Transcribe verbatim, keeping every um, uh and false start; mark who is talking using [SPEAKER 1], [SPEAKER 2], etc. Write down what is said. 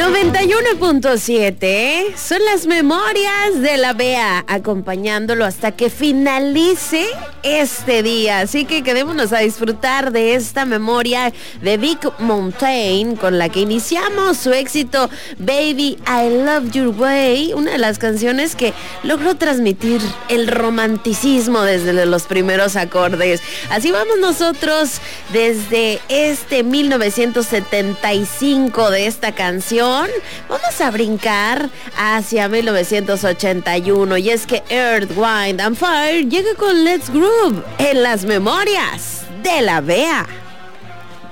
[SPEAKER 1] noventa y uno punto siete son las memorias de la Bea, acompañándolo hasta que finalice este día. Así que quedémonos a disfrutar de esta memoria de Vic Mountain, con la que iniciamos su éxito Baby I Love Your Way, una de las canciones que logró transmitir el romanticismo desde los primeros acordes. Así vamos nosotros desde este mil novecientos setenta y cinco de esta canción. Vamos a brincar hacia mil novecientos ochenta y uno, y es que Earth, Wind and Fire llega con Let's Groove en las memorias de la Bea.